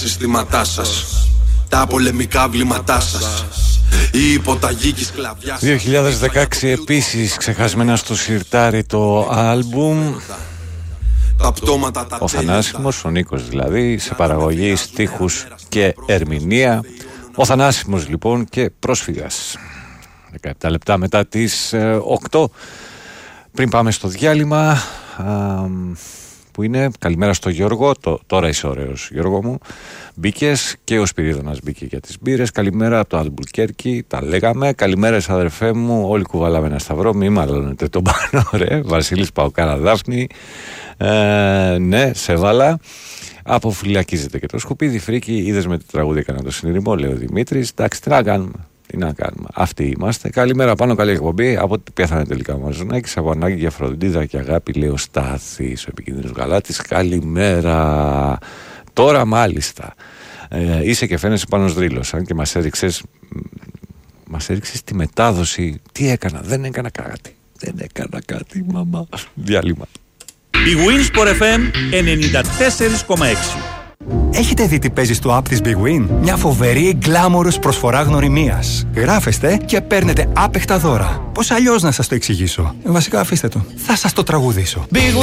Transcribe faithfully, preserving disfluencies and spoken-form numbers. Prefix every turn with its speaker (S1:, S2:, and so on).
S1: συστήματά σας, τα πολεμικά βλήματά σας, η υποταγή και η σκλαβιά σας.
S2: δύο χιλιάδες δεκαέξι επίσης ξεχασμένα στο σιρτάρι το άλμπουμ.
S1: Τα πτώματα, τα
S2: ο Θανάσιμος, ο Νίκος δηλαδή, σε παραγωγή, στίχους και ερμηνεία. Ο Θανάσιμος λοιπόν και πρόσφυγας. δεκαεπτά λεπτά μετά τις ε, οκτώ. Πριν πάμε στο διάλειμμα, α, που είναι καλημέρα στο Γιώργο. Το, τώρα είσαι ωραίος Γιώργο μου. Μπήκες και ο Σπυρίδωνας μπήκε για τις μπύρες. Καλημέρα από το Αλμπουρκέρκι, τα λέγαμε. Καλημέρα αδερφέ μου, όλοι κουβαλάμε ένα σταυρό. Μη μαλώνετε τον πάνω ρε. Βασίλης Παοκάρα Δάφνη. ε, Ναι, σε βάλα. Αποφυλακίζεται και το σκουπίδι φρίκι. Είδες με τη τραγούδια έκανα το συνειρημό, λέει ο Δημήτρης. Εντάξει, τι να κάνουμε. Τι να κάνουμε. Αυτοί είμαστε. Καλημέρα πάνω, καλή εκπομπή. Από ό,τι πέθανε τελικά ο Μαζονάκης. Από ανάγκη για φροντίδα και αγάπη, λέει ο Στάθης, ο επικίνδυνος γαλάτης. Καλημέρα. Τώρα μάλιστα. Ε, είσαι και φαίνεσαι πάνω σδρύλος. Αν και μας έριξες, μας έριξες τη μετάδοση. Τι έκανα, δεν έκανα κάτι. Δεν έκανα κάτι, μαμά. Διάλειμμα.
S3: Η Winsport εφ εμ ενενήντα τέσσερα κόμμα έξι.
S4: Έχετε δει τι παίζει στο app της Big Win? Μια φοβερή γκλάμορος προσφορά γνωριμίας. Γράφεστε και παίρνετε άπεχτα δώρα. Πώς αλλιώς να σας το εξηγήσω? Ε, βασικά αφήστε το. Θα σας το τραγουδήσω. Big